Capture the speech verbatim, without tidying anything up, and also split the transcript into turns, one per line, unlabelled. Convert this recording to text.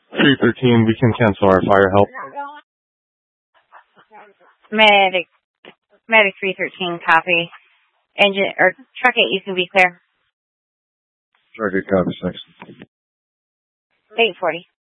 three thirteen, we can cancel our fire help.
Medic, Medic three thirteen, copy. Engine, or truck eight, you can be clear.
Truck eight, copy, thanks.
eight forty.